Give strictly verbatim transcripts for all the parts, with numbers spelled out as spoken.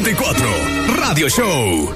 cincuenta y cuatro, Radio Show.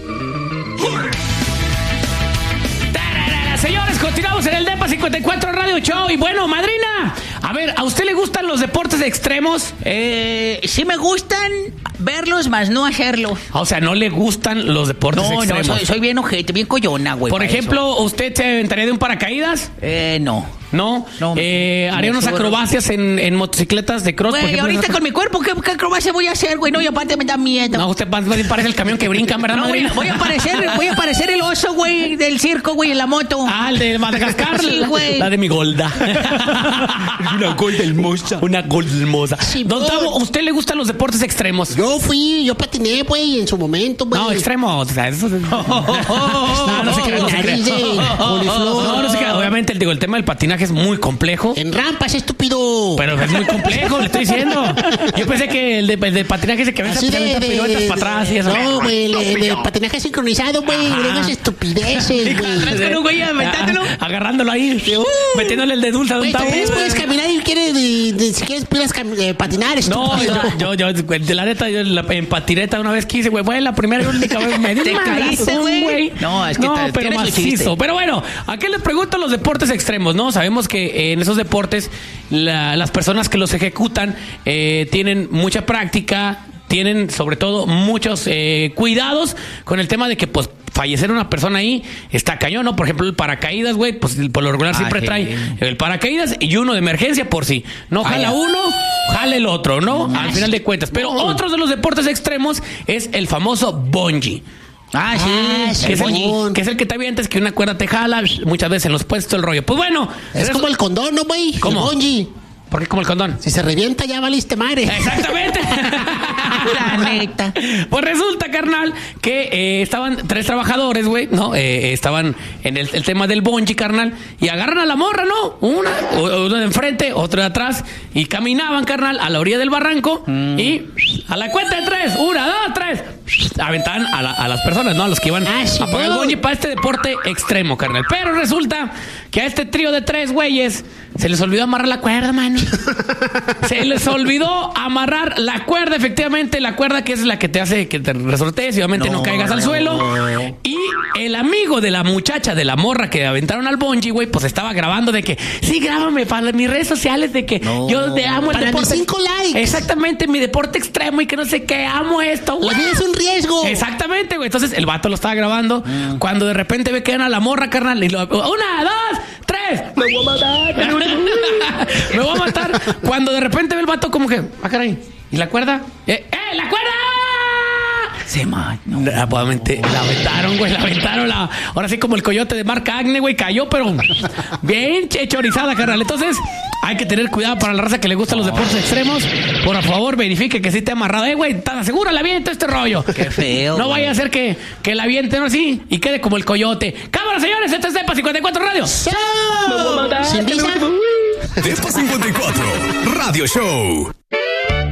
Señores, continuamos en el Depa cincuenta y cuatro Radio Show. Y bueno, madrina, a ver, ¿a usted le gustan los deportes extremos? Eh, sí me gustan verlos, más no hacerlos. O sea, ¿no le gustan los deportes no, extremos? No, soy, soy bien ojete, bien coyona, güey. Por ejemplo, eso. ¿Usted se aventaría de un paracaídas? Eh, no. ¿No? no eh, ¿Haría unas acrobacias en, en motocicletas de cross? Güey, ahorita con mi cuerpo, ¿qué, qué acrobacia voy a hacer, güey? No, y aparte me da miedo. No, usted parece el camión que brinca, ¿verdad, no, voy, voy a parecer, voy a parecer el oso, güey, del circo, güey, en la moto. Ah, el de Madagascar. Sí, güey. La de mi Golda. Una Golda hermosa. Una Golda hermosa. Sí, Don Tavo, ¿usted le gustan los deportes extremos? Yo fui, yo patiné, güey, en su momento, güey. No, extremos. O sea, eso... no, no se crea, no se crea. No, no se crea. Obviamente, digo, el tema del patinaje es muy complejo. En rampas, estúpido. Pero es muy complejo, le estoy diciendo. Yo pensé que el de, el de patinaje es el que a veces de, de, piruetas para atrás y eso. No, güey, el de patinaje sincronizado, güey. Unas estupideces, güey. Con un güey aventándolo. Agarrándolo ahí, uh, metiéndole el de dulce a Don Tavo. Puedes caminar y quieres, de, de, si quieres, puedes eh, patinar, estúpido. No, yo, yo, yo, de la neta, yo la, en patineta una vez quise, güey. Fue la primera y única vez. Me ¿Te caíste, güey? No, es que no, pero macizo. Pero bueno, ¿a qué les pregunto los deportes extremos, no? Sabemos que eh, en esos deportes la, las personas que los ejecutan eh, tienen mucha práctica, tienen sobre todo muchos eh, cuidados con el tema de que pues fallecer una persona ahí está cañón, ¿no? Por ejemplo, el paracaídas, güey, pues por lo regular siempre ah, trae el paracaídas y uno de emergencia por si no jala Ay, uno, jala el otro, ¿no? Al final de cuentas. Pero no. Otros de los deportes extremos es el famoso bungee. Ah, sí, ah, que, es el, que es el que te avientas, que una cuerda te jala, muchas veces en los puestos el rollo. Pues bueno. Es como el condón, ¿no, güey? ¿Cómo? El bungee. ¿Por qué como el condón? Si se revienta ya valiste madre. Exactamente. La neta. Pues resulta, carnal, que eh, estaban tres trabajadores, güey, ¿no? Eh, estaban en el, el tema del bungee, carnal, y agarran a la morra, ¿no? Una, uno de enfrente, otro de atrás, y caminaban, carnal, a la orilla del barranco, mm. y a la cuenta de tres, una, dos, tres, aventaban a, la, a las personas, ¿no? A los que iban ah, sí, a poner el bungee para este deporte extremo, carnal. Pero resulta que a este trío de tres güeyes se les olvidó amarrar la cuerda, mano. Se les olvidó amarrar la cuerda, efectivamente, la cuerda que es la que te hace que te resortees y obviamente no, no caigas al suelo. No. Y el amigo de la muchacha, de la morra que aventaron al bungee, güey, pues estaba grabando de que, sí, grábame para mis redes sociales de que no. yo te amo el para deporte. Mis cinco likes. Exactamente, mi deporte extremo y que no sé qué, amo esto. La vida es un riesgo. Exactamente, güey. Entonces el vato lo estaba grabando. Mm. Cuando de repente ve que eran a la morra, carnal, y lo, una, dos, tres. Me voy a matar. Me voy a matar. Cuando de repente ve el vato como que, ah, caray, ¿y la cuerda? ¡Eh, eh la cuerda! Se man, no. Rápidamente la aventaron, güey, la aventaron. La... Ahora sí, como el coyote de Marc Agne, güey, cayó, pero bien chorizada, carnal. Entonces, hay que tener cuidado para la raza que le gustan los deportes extremos. Por favor, verifique que sí esté amarrado. Eh, güey, ¿estás segura la avienta este rollo? Qué feo. No vaya a ser que, que la avienten así y quede como el coyote. Cámara, señores, este es Depa cincuenta y cuatro Radio. ¡Chao! ¿Sin visa? Depa cincuenta y cuatro Radio Show.